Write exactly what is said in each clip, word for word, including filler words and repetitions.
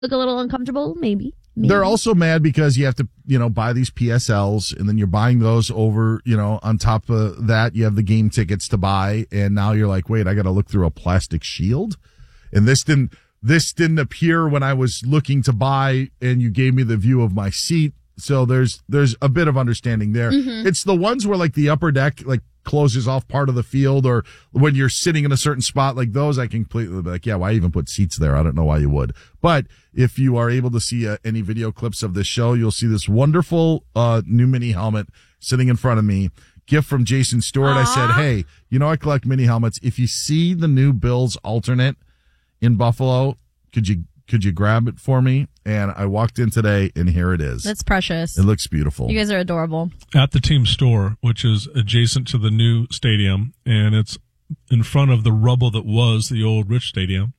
look a little uncomfortable, maybe. Maybe. They're also mad because you have to, you know, buy these P S Ls, and then you're buying those over, you know, on top of that, you have the game tickets to buy, and now you're like, wait, I got to look through a plastic shield, and this didn't, this didn't appear when I was looking to buy, and you gave me the view of my seat. So there's there's a bit of understanding there. Mm-hmm. It's the ones where like the upper deck like closes off part of the field, or when you're sitting in a certain spot like those, I can completely be like, yeah, why even put seats there? I don't know why you would. But if you are able to see uh, any video clips of this show, you'll see this wonderful uh new mini helmet sitting in front of me. Gift from Jason Stewart. Aww. I said, hey, you know I collect mini helmets. If you see the new Bills alternate in Buffalo, could you could you grab it for me? And I walked in today, and here it is. That's precious. It looks beautiful. You guys are adorable. At the team store, which is adjacent to the new stadium, and it's in front of the rubble that was the old Rich Stadium.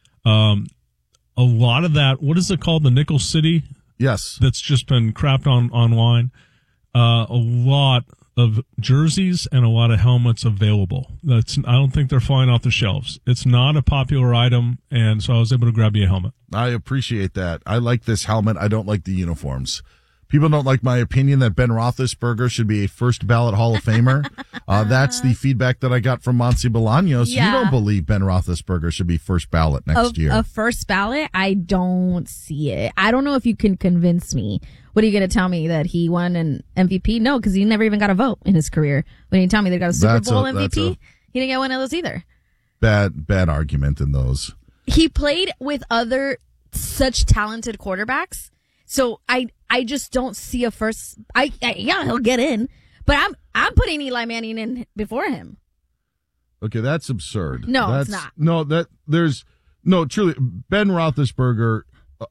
Um, a lot of that, what is it called? The Nickel City? Yes. That's just been crapped on online. Uh, a lot of jerseys and a lot of helmets available. That's I don't think they're flying off the shelves. It's not a popular item, and so I was able to grab you a helmet. I appreciate that. I like this helmet. I don't like the uniforms. People don't like my opinion that Ben Roethlisberger should be a first ballot Hall of Famer. Uh, that's the feedback that I got from Monty Bolaños. Yeah. You don't believe Ben Roethlisberger should be first ballot next a, year. A first ballot? I don't see it. I don't know if you can convince me. What are you going to tell me, that he won an M V P? No, because he never even got a vote in his career. When you tell me they got a Super That's Bowl a- M V P, that's a- he didn't get one of those either. Bad, bad argument in those. He played with other such talented quarterbacks. So I, I just don't see a first. I, I yeah, he'll get in, but I'm, I'm putting Eli Manning in before him. Okay, that's absurd. No, that's, it's not. No, that there's no truly. Ben Roethlisberger uh,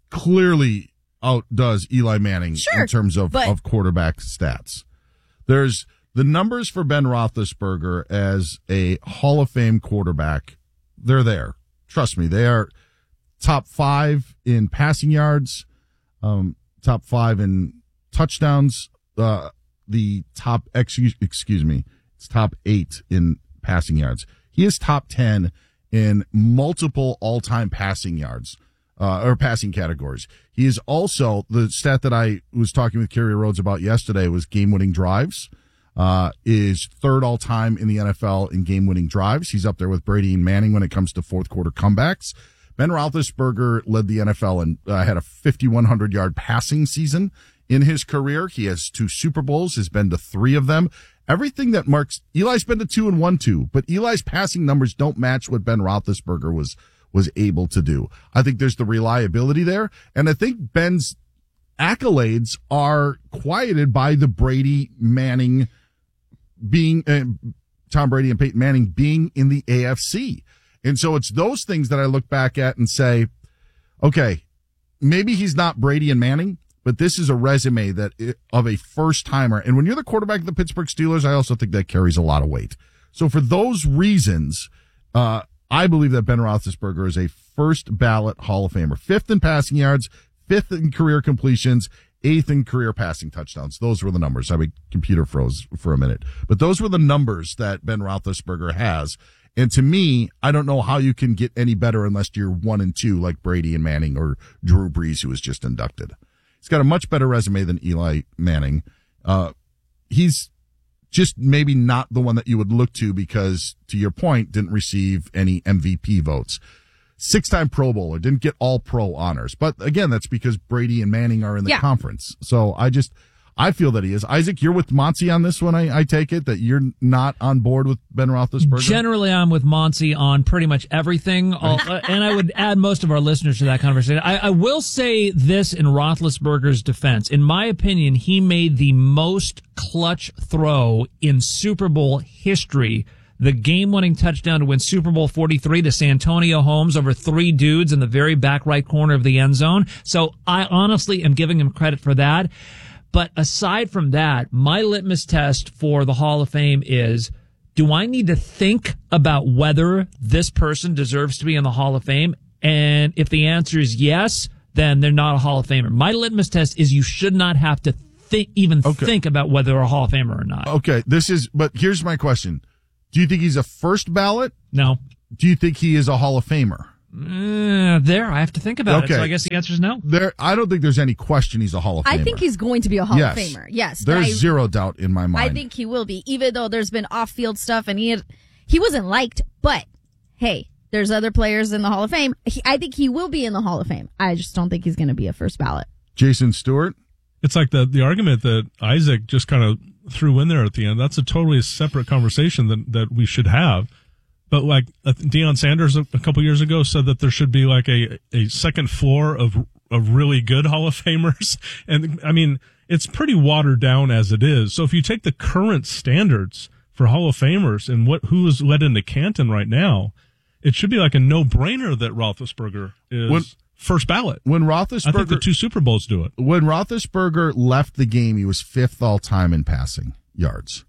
clearly outdoes Eli Manning Sure, in terms of, but- of quarterback stats. There's the numbers for Ben Roethlisberger as a Hall of Fame quarterback. They're there. Trust me, they are top five in passing yards. Um, top five in touchdowns, uh, the top, excuse, excuse me, it's top eight in passing yards. He is top ten in multiple all-time passing yards, uh, or passing categories. He is also, the stat that I was talking with Kerry Rhodes about yesterday was game-winning drives, uh, is third all-time in the N F L in game-winning drives. He's up there with Brady and Manning when it comes to fourth-quarter comebacks. Ben Roethlisberger led the N F L and uh, had a fifty-one hundred yard passing season in his career. He has two Super Bowls, has been to three of them. Everything that marks Eli's been to two and one two, but Eli's passing numbers don't match what Ben Roethlisberger was was able to do. I think there's the reliability there, and I think Ben's accolades are quieted by the Brady Manning being uh, Tom Brady and Peyton Manning being in the A F C. And so it's those things that I look back at and say, okay, maybe he's not Brady and Manning, but this is a resume that of a first timer. And when you're the quarterback of the Pittsburgh Steelers, I also think that carries a lot of weight. So for those reasons, uh, I believe that Ben Roethlisberger is a first ballot Hall of Famer, fifth in passing yards, fifth in career completions, eighth in career passing touchdowns. Those were the numbers. I mean, computer froze for a minute, but those were the numbers that Ben Roethlisberger has. And to me, I don't know how you can get any better unless you're one and two like Brady and Manning or Drew Brees, who was just inducted. He's got a much better resume than Eli Manning. Uh, he's just maybe not the one that you would look to because, to your point, didn't receive any M V P votes. Six-time Pro Bowler, didn't get all pro honors. But again, that's because Brady and Manning are in the yeah. conference. So I just, I feel that he is. Isaac, you're with Monty on this one, I, I take it, that you're not on board with Ben Roethlisberger? Generally, I'm with Monty on pretty much everything, All, uh, and I would add most of our listeners to that conversation. I, I will say this in Roethlisberger's defense. In my opinion, he made the most clutch throw in Super Bowl history. The game-winning touchdown to win Super Bowl forty-three to Santonio Holmes over three dudes in the very back right corner of the end zone. So I honestly am giving him credit for that. But aside from that, my litmus test for the Hall of Fame is, do I need to think about whether this person deserves to be in the Hall of Fame? And if the answer is yes, then they're not a Hall of Famer. My litmus test is you should not have to think, even okay. think about whether they're a Hall of Famer or not. Okay, this is, but here's my question. Do you think he's a first ballot? No. Do you think he is a Hall of Famer? Uh, there, I have to think about Okay. it. So I guess the answer is no. There, I don't think there's any question he's a Hall of Famer. I think he's going to be a Hall Yes. of Famer. Yes. but There's I, zero doubt in my mind. I think he will be, even though there's been off-field stuff and he had, he wasn't liked, but hey, there's other players in the Hall of Fame. He, I think he will be in the Hall of Fame. I just don't think he's going to be a first ballot. Jason Stewart. It's like the the argument that Isaac just kind of threw in there at the end. That's a totally separate conversation that that we should have. But like uh, Deion Sanders a, a couple years ago said that there should be like a a second floor of of really good Hall of Famers, and I mean it's pretty watered down as it is. So if you take the current standards for Hall of Famers and what who is led into Canton right now, it should be like a no brainer that Roethlisberger is. When- First ballot. When I think the Roethlisberger, two Super Bowls do it. when Roethlisberger left the game, he was fifth all time in passing yards.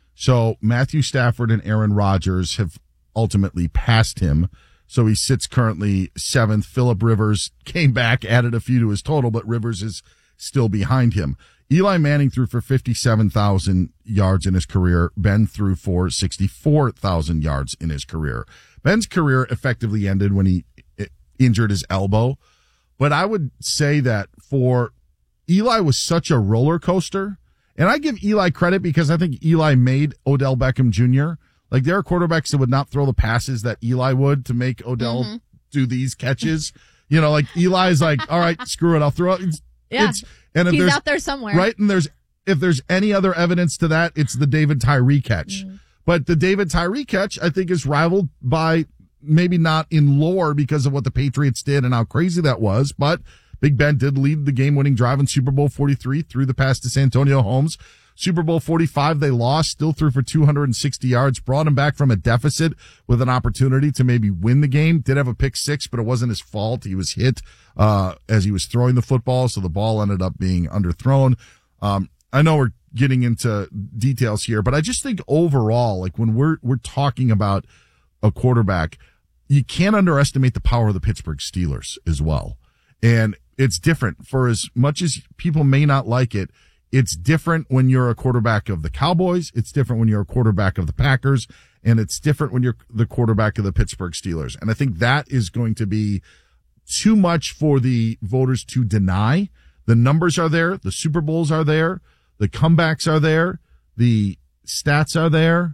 So Matthew Stafford and Aaron Rodgers have ultimately passed him. So he sits currently seventh. Phillip Rivers came back, added a few to his total, but Rivers is still behind him. Eli Manning threw for fifty-seven thousand yards in his career. Ben threw for sixty-four thousand yards in his career. Ben's career effectively ended when he injured his elbow. But I would say that for Eli was such a roller coaster. And I give Eli credit because I think Eli made Odell Beckham Junior Like there are quarterbacks that would not throw the passes that Eli would to make Odell Mm-hmm. do these catches. You know, like Eli's like, all right, screw it. I'll throw it. It's, Yeah. it's, and if He's there's, out there somewhere. right. And there's, if there's any other evidence to that, it's the David Tyree catch. Mm-hmm. But the David Tyree catch, I think, is rivaled by maybe not in lore because of what the Patriots did and how crazy that was, but Big Ben did lead the game-winning drive in Super Bowl forty-three, threw the pass to Santonio Holmes. Super Bowl forty-five, they lost, still threw for two hundred sixty yards, brought him back from a deficit with an opportunity to maybe win the game. Did have a pick six, but it wasn't his fault. He was hit uh as he was throwing the football, so the ball ended up being underthrown. Um, I know we're getting into details here, but I just think overall, like when we're we're talking about a quarterback, you can't underestimate the power of the Pittsburgh Steelers as well. And it's different for as much as people may not like it. It's different when you're a quarterback of the Cowboys. It's different when you're a quarterback of the Packers, and it's different when you're the quarterback of the Pittsburgh Steelers. And I think that is going to be too much for the voters to deny. The numbers are there. The Super Bowls are there. The comebacks are there. The stats are there.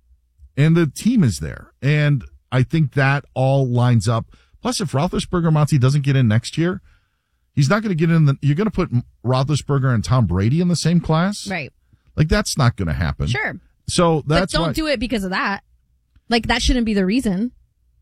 And the team is there. And I think that all lines up. Plus, if Roethlisberger, Monty, doesn't get in next year, he's not going to get in the, you're going to put Roethlisberger and Tom Brady in the same class? Right. Like, that's not going to happen. Sure. So that's But don't why, do it because of that. Like, that shouldn't be the reason.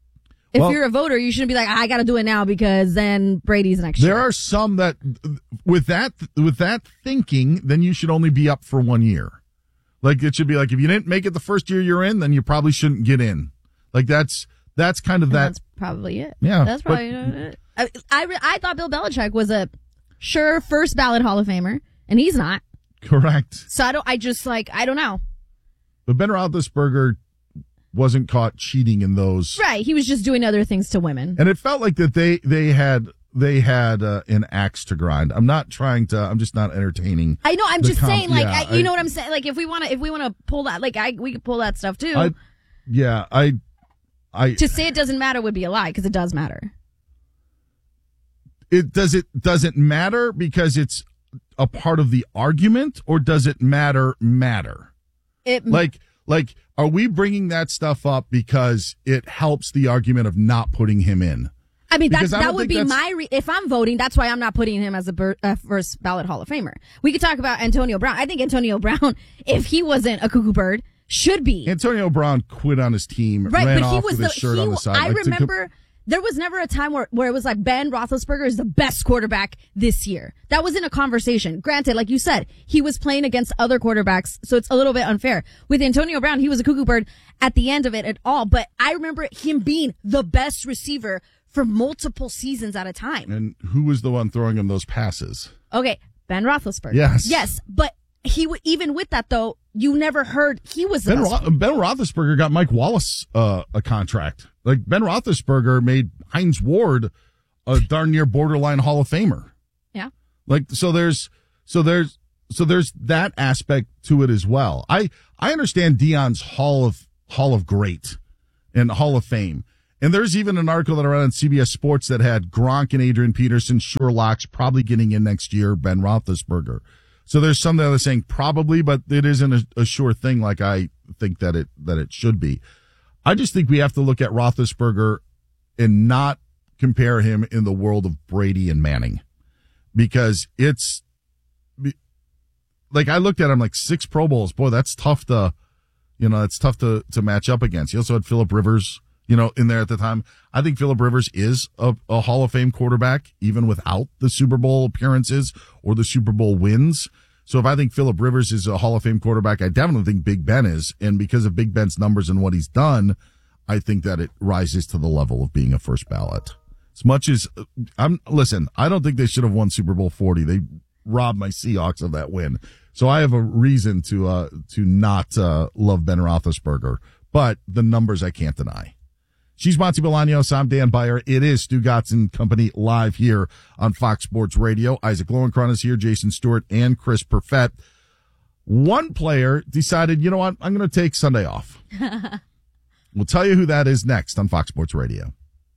If Well- you're a voter, you shouldn't be like, I got to do it now because then Brady's next year. there are some that, with that, with that thinking, then you should only be up for one year. Like, it should be like, if you didn't make it the first year you're in, then you probably shouldn't get in. Like, that's, that's kind of And that. That's probably it. Yeah, That's but- probably it. I, I, re- I thought Bill Belichick was a sure first ballot Hall of Famer, and he's not. Correct. So I don't, I just like, I don't know. But Ben Roethlisberger wasn't caught cheating in those. Right. He was just doing other things to women. And it felt like that they, they had, they had uh, an axe to grind. I'm not trying to, I'm just not entertaining. I know. I'm the just com- saying, like, yeah, I, you I- know what I'm saying? Like, if we want to, if we want to pull that, like, I, we could pull that stuff too. I, yeah, I, I, to say it doesn't matter would be a lie because it does matter. it does it, does it matter because it's a part of the argument, or does it matter, matter? It Like, like, are we bringing that stuff up because it helps the argument of not putting him in? I mean, that Because I that don't would think be that's- my re- if I'm voting. That's why I'm not putting him as a ber- uh, first ballot Hall of Famer. We could talk about Antonio Brown. I think Antonio Brown, if he wasn't a cuckoo bird, should be Antonio Brown quit on his team, right. ran But he off was with the. his shirt he, on the side. I Like, to co- remember there was never a time where where it was like Ben Roethlisberger is the best quarterback this year. That wasn't a conversation. Granted, like you said, he was playing against other quarterbacks, so it's a little bit unfair. With Antonio Brown, he was a cuckoo bird at the end of it at all. But I remember him being the best receiver for multiple seasons at a time. And who was the one throwing him those passes? Okay, Ben Roethlisberger. Yes. Yes, but he w- even with that though, you never heard he was the Ben, best. Ro- ben Roethlisberger got Mike Wallace uh, a contract. Like, Ben Roethlisberger made Heinz Ward a darn near borderline Hall of Famer. Yeah. Like, so there's, so there's, so there's that aspect to it as well. I, I understand Deion's Hall of, Hall of Great and Hall of Fame. And there's even an article that I read on C B S Sports that had Gronk and Adrian Peterson, sure locks, probably getting in next year, Ben Roethlisberger. So there's some that are saying probably, but it isn't a, a sure thing like I think that it that it should be. I just think we have to look at Roethlisberger and not compare him in the world of Brady and Manning, because it's like I looked at him like six Pro Bowls. Boy, that's tough to, you know, it's tough to to match up against. He also had Phillip Rivers, you know, in there at the time. I think Phillip Rivers is a, a Hall of Fame quarterback, even without the Super Bowl appearances or the Super Bowl wins. So if I think Phillip Rivers is a Hall of Fame quarterback, I definitely think Big Ben is. And because of Big Ben's numbers and what he's done, I think that it rises to the level of being a first ballot. As much as I'm, listen, I don't think they should have won Super Bowl forty. They robbed my Seahawks of that win. So I have a reason to, uh, to not, uh, love Ben Roethlisberger, but the numbers I can't deny. She's Monty Bolaños. I'm Dan Beyer. It is Stu Gatz and Company live here on Fox Sports Radio. Isaac Lowenkron is here, Jason Stewart, and Chris Perfett. One player decided, you know what, I'm going to take Sunday off. We'll tell you who that is next on Fox Sports Radio.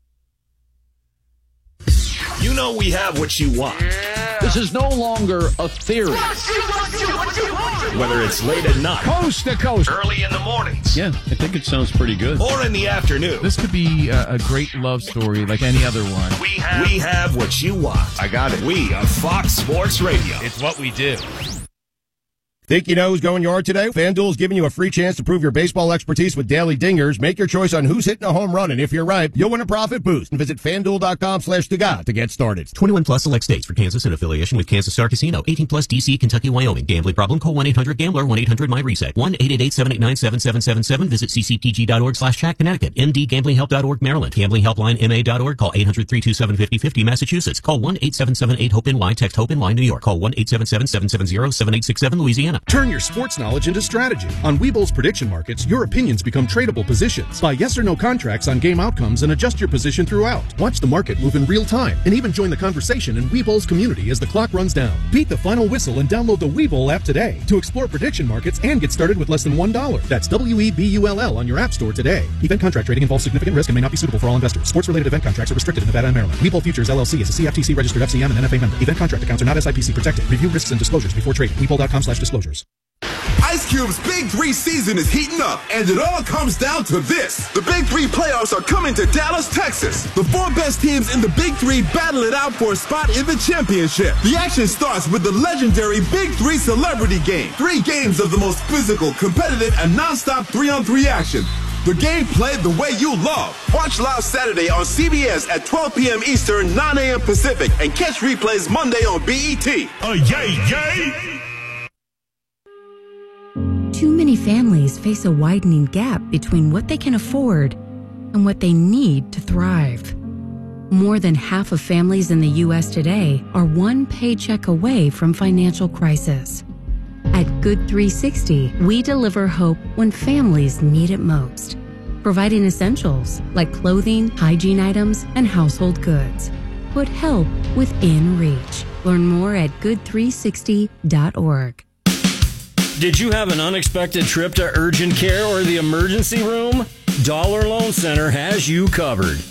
You know we have what you want. This is no longer a theory. Whether it's late at night, Coast to coast, early in the mornings, Yeah, I think it sounds pretty good. or in the afternoon, This could be a, a great love story like any other one. we have, we have what you want. I got it. We are Fox Sports Radio. It's what we do. Think you know who's going yard today? FanDuel's giving you a free chance to prove your baseball expertise with daily dingers. Make your choice on who's hitting a home run, and if you're right, you'll win a profit boost. And visit FanDuel.com slash Stugat to get started. twenty-one plus select states for Kansas in affiliation with Kansas Star Casino. eighteen plus D C, Kentucky, Wyoming. Gambling problem? Call one eight hundred gambler, one eight hundred my reset. one eight eight eight, seven eight nine, seven seven seven seven. Visit ccpg.org slash chat Connecticut. M D Gambling Help dot org Maryland. Gambling Helpline M A dot org. Call eight hundred, three two seven, five oh five oh Massachusetts. Call one eight seven seven eight, hope N Y. Text HOPE-N Y New York. Call one eight seven seven, seven seven zero, seven eight six seven Louisiana. Turn your sports knowledge into strategy. On Webull's prediction markets, your opinions become tradable positions. Buy yes or no contracts on game outcomes and adjust your position throughout. Watch the market move in real time and even join the conversation in Webull's community as the clock runs down. Beat the final whistle and download the Webull app today to explore prediction markets and get started with less than one dollar. That's W E B U L L on your app store today. Event contract trading involves significant risk and may not be suitable for all investors. Sports-related event contracts are restricted in Nevada and Maryland. Webull Futures L L C is a C F T C-registered F C M and N F A member. Event contract accounts are not S I P C protected. Review risks and disclosures before trading. Webull.com slash disclosures. Ice Cube's Big Three season is heating up, and it all comes down to this. The Big Three playoffs are coming to Dallas, Texas. The four best teams in the Big Three battle it out for a spot in the championship. The action starts with the legendary Big Three Celebrity Game. Three games of the most physical, competitive, and non-stop three-on-three action. The game played the way you love. Watch live Saturday on C B S at twelve p.m. Eastern, nine a.m. Pacific, and catch replays Monday on B E T. Oh, yay, yay! Too many families face a widening gap between what they can afford and what they need to thrive. More than half of families in the U S today are one paycheck away from financial crisis. At Good three sixty, we deliver hope when families need it most, providing essentials like clothing, hygiene items, and household goods. Put help within reach. Learn more at good three sixty dot org. Did you have an unexpected trip to urgent care or the emergency room? Dollar Loan Center has you covered.